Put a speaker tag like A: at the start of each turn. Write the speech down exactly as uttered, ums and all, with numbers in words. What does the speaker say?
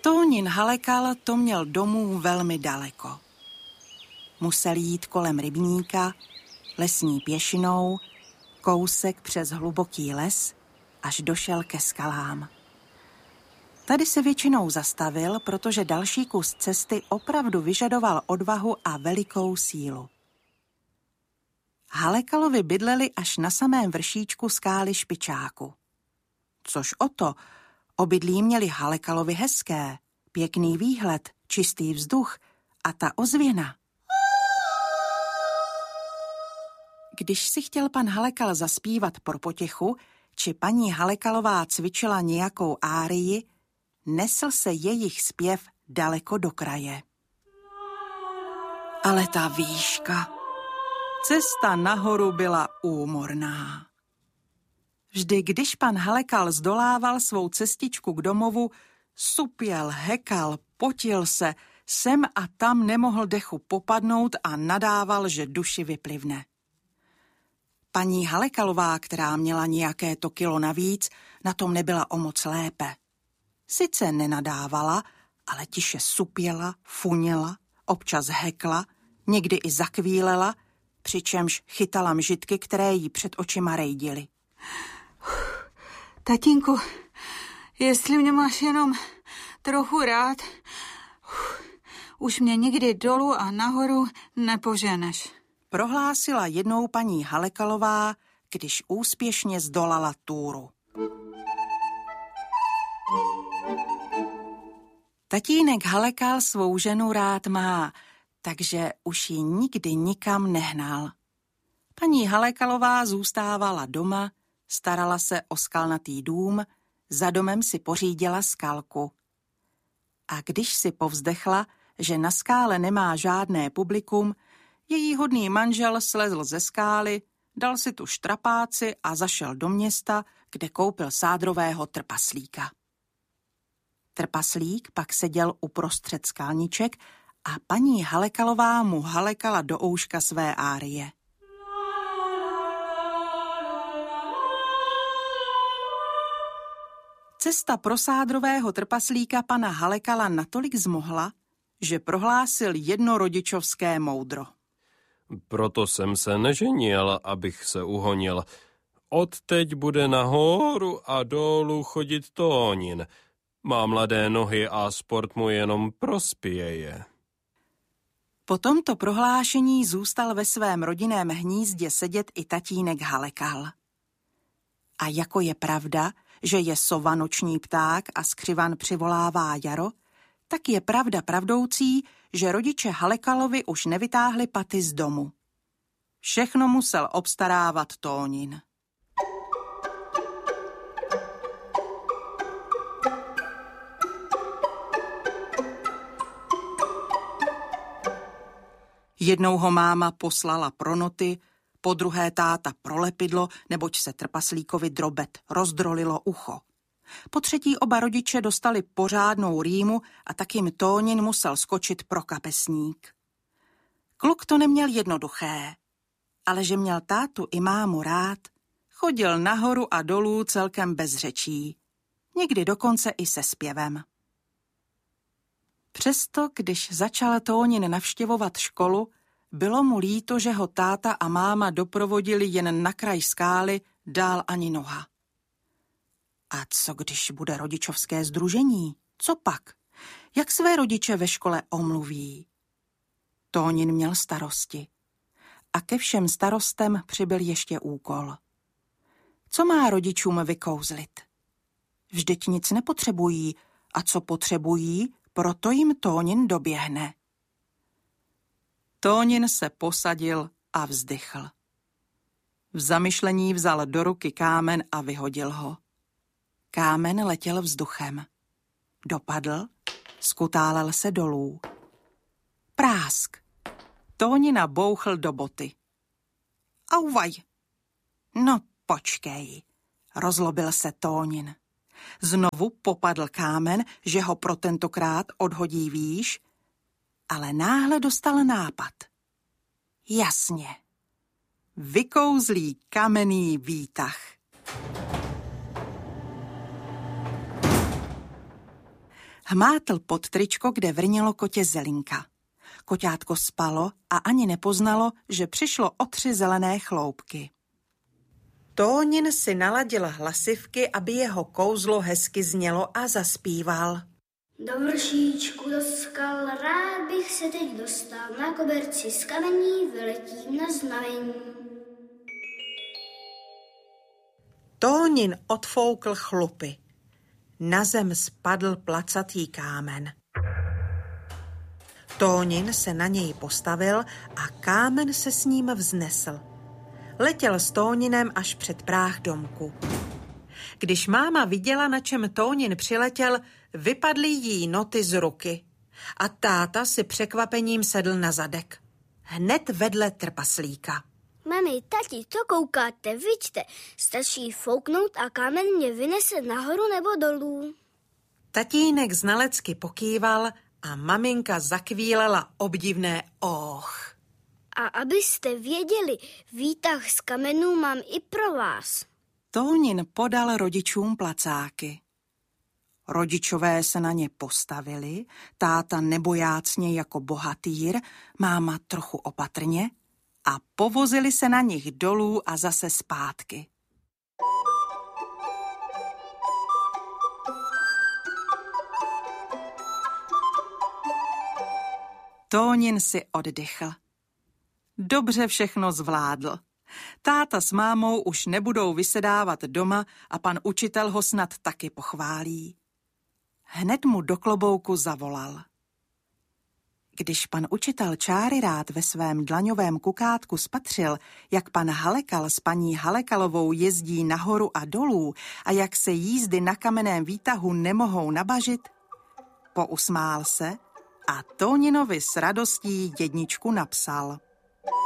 A: Tónin Halekal to měl domů velmi daleko. Musel jít kolem rybníka, lesní pěšinou, kousek přes hluboký les, až došel ke skalám. Tady se většinou zastavil, protože další kus cesty opravdu vyžadoval odvahu a velikou sílu. Halekalovi bydleli až na samém vršíčku skály Špičáku. Což o to, obydlí měli Halekalovi hezké, pěkný výhled, čistý vzduch a ta ozvěna. Když si chtěl pan Halekal zaspívat pro potěchu, či paní Halekalová cvičila nějakou árii, nesl se jejich zpěv daleko do kraje. Ale ta výška, cesta nahoru byla úmorná. Vždy, když pan Halekal zdolával svou cestičku k domovu, supěl, hekal, potil se, sem a tam nemohl dechu popadnout a nadával, že duši vyplivne. Paní Halekalová, která měla nějaké to kilo navíc, na tom nebyla o moc lépe. Sice nenadávala, ale tiše supěla, funěla, občas hekla, někdy i zakvílela, přičemž chytala mžitky, které jí před očima rejdily.
B: Tatínku, jestli mě máš jenom trochu rád, už mě nikdy dolů a nahoru nepoženeš.
A: Prohlásila jednou paní Halekalová, když úspěšně zdolala túru. Tatínek Halekal svou ženu rád má, takže už ji nikdy nikam nehnal. Paní Halekalová zůstávala doma, starala se o skalnatý dům, za domem si pořídila skalku. A když si povzdechla, že na skále nemá žádné publikum, její hodný manžel slezl ze skály, dal si tu štrapáci a zašel do města, kde koupil sádrového trpaslíka. Trpaslík pak seděl uprostřed skalniček a paní Halekalová mu halekala do ouška své árie. Cesta pro sádrového trpaslíka pana Halekala natolik zmohla, že prohlásil jedno rodičovské moudro.
C: Proto jsem se neženil, abych se uhonil. Odteď bude nahoru a dolů chodit Tónin. Má mladé nohy a sport mu jenom prospěje.
A: Po tomto prohlášení zůstal ve svém rodinném hnízdě sedět i tatínek Halekal. A jako je pravda, že je sova noční pták a skřivan přivolává jaro, tak je pravda pravdoucí, že rodiče Halekalovi už nevytáhli paty z domu. Všechno musel obstarávat Tónin. Jednou ho máma poslala pro noty, po druhé táta pro lepidlo, neboť se trpaslíkovi drobet rozdrolilo ucho. Po třetí oba rodiče dostali pořádnou rýmu a tak jim Tónin musel skočit pro kapesník. Kluk to neměl jednoduché, ale že měl tátu i mámu rád, chodil nahoru a dolů celkem bez řečí, někdy dokonce i se zpěvem. Přesto, když začal Tónin navštěvovat školu, bylo mu líto, že ho táta a máma doprovodili jen na kraj skály, dál ani noha. A co když bude rodičovské sdružení? Co pak? Jak své rodiče ve škole omluví? Tónin měl starosti. A ke všem starostem přibyl ještě úkol. Co má rodičům vykouzlit? Vždyť nic nepotřebují, a co potřebují, proto jim Tónin doběhne. Tónin se posadil a vzdychl. V zamyšlení vzal do ruky kámen a vyhodil ho. Kámen letěl vzduchem. Dopadl, skutálel se dolů. Prásk. Tónina bouchl do boty. Auvaj! No počkej, rozlobil se Tónin. Znovu popadl kámen, že ho pro tentokrát odhodí výš, ale náhle dostal nápad. Jasně. Vykouzlí kamenný výtah. Hmátl pod tričko, kde vrnělo kotě Zelinka. Koťátko spalo a ani nepoznalo, že přišlo o tři zelené chloupky. Tónin si naladil hlasivky, aby jeho kouzlo hezky znělo a zaspíval.
D: Do vršíčku do skal rád bych se teď dostal, na koberci z kamení vyletím na znamení.
A: Tónin odfoukl chlupy. Na zem spadl placatý kámen. Tónin se na něj postavil a kámen se s ním vznesl. Letěl s Tóninem až před práh domku. Když máma viděla, na čem Tónin přiletěl, vypadly jí noty z ruky. A táta si překvapením sedl na zadek. Hned vedle trpaslíka.
D: Mami, tati, co koukáte? Vidíte, stačí fouknout a kámen mě vynese nahoru nebo dolů.
A: Tatínek znalecky pokýval a maminka zakvílela obdivné och.
D: A abyste věděli, výtah z kamenů mám i pro vás.
A: Tónin podal rodičům placáky. Rodičové se na ně postavili, táta nebojácně jako bohatýr, máma trochu opatrně a povozili se na nich dolů a zase zpátky. Tónin si oddychl. Dobře všechno zvládl. Táta s mámou už nebudou vysedávat doma a pan učitel ho snad taky pochválí. Hned mu do klobouku zavolal. Když pan učitel čáry rád ve svém dlaňovém kukátku spatřil, jak pan Halekal s paní Halekalovou jezdí nahoru a dolů a jak se jízdy na kamenném výtahu nemohou nabažit, pousmál se a Tóninovi s radostí jedničku napsal.